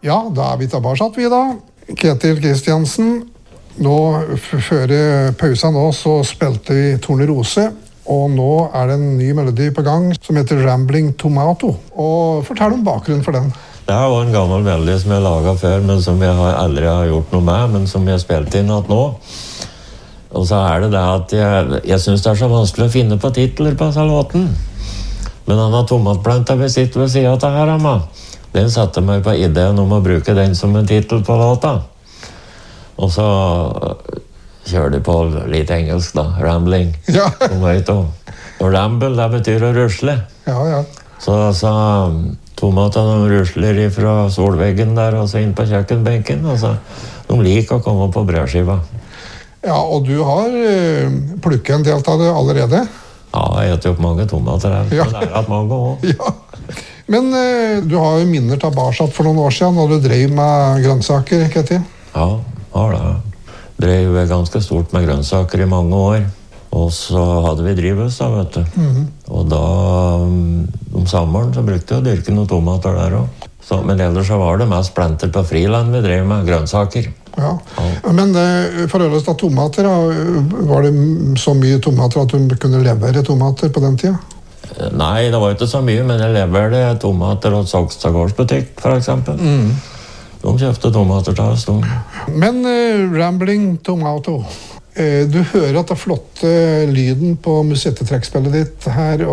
Ja, da vi tilbake, vi da. Ketil Kristiansen. Nå, før pausen nå, så spilte vi Tornerose. Og nå det en ny melodi på gang som heter Rambling Tomato. Og fortell om bakgrunnen for den. Det var en gammel melodi som jeg laget før, men som jeg aldri har gjort noe med, men som jeg spilte inn at nå. Og så det at jeg synes det så vanskelig å finne på titler på denne låten. Men denne tomatplanta vi sitter ved siden av her, Amma, den satte meg på ideen om å bruke den som en titel på låta. Og så kjørte jeg på litt engelsk da, rambling. Ja. Og ramble, det betyr å rusle. Ja, ja. Så sa tomatene rusler fra solveggen der og så inn på kjøkkenbenken. Og så, de liker å komme på brødskiva. Ja, og du har plukket en del av det allerede? Ja, jeg har jo mange tomater her. Ja. Det hatt mange også. Ja. Men du har jo minner tilbake for noen år siden når du drev med grønnsaker, Ketil? Ja, har det. Drev ganske stort med grønnsaker i mange år. Og så hadde vi drivhus da, vet du. Og da, om sommeren, så brukte jeg å dyrke noen tomater der også. Så, men ellers så var det mest planter på friland vi drev med grønnsaker. Ja, men for øvrigt av tomater, var det så mye tomater at du kunne levere tomater på den tida? Nei, det var ikke så mye, men jeg leverte tomater og Sogstad gårdsbutikk, for eksempel. De kjøpte tomater til oss. Men Rambling Tomato, du hører at det flotte lyden på musettetrekkspillet ditt her,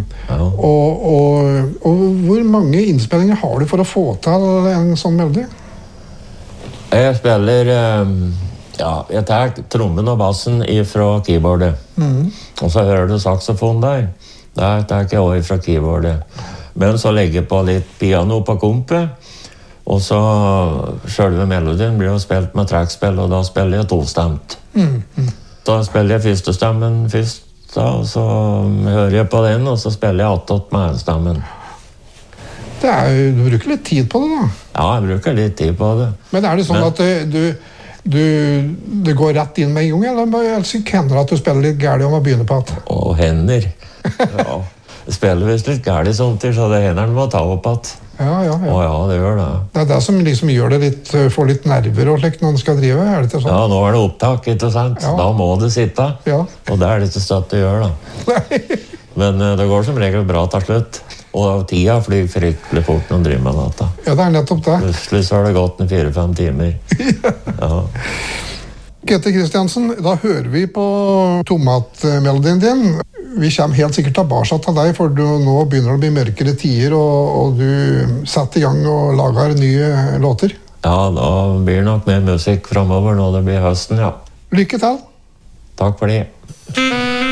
og hvor mange innspillinger har du for å få til en sånn melodi? Jeg spiller, jeg tar trommen og bassen fra keyboardet. Og så hører du saxofon der. Der tar jeg også fra keyboardet. Men så legger jeg på litt piano på kompet. Og så selve melodien blir jo spilt med trekkspill, og da spiller jeg tostemt. Da spiller jeg første stemmen først, og så hører jeg på den, og så spiller jeg attåt med enstemmen. Du bruker litt tid på det da? Ja, jeg bruker litt tid på det. Men det sånn at du går rett inn med en gang, eller hender det at du spiller litt gærlig om å begynne på at? Og hender. Ja, jeg spiller visst litt gærlig samtidig, så det hender må ta opp at. Ja. Å ja, det gjør det. Det det som liksom gjør det litt, får litt nerver og slikt når du skal drive, det ikke sånn? Ja, nå det opptak, ikke sant? Ja. Da må det sitte. Ja. Og det det ikke støtt det gjør da. Nei. Men det går som regel bra til slutt. Og tida flyr fryktelig fort når du driver med data. Ja, det nettopp det. Plutselig så det gått 4-5 timer. Ja. Ketil Kristiansen, da hører vi på tomatmelodien din. Vi kommer helt sikkert tilbake til deg, for nå begynner det å bli mørkere tider, og du setter i gang og lager nye låter. Ja, da blir det nok mer musikk fremover når det blir høsten, ja. Lykke til! Takk for det.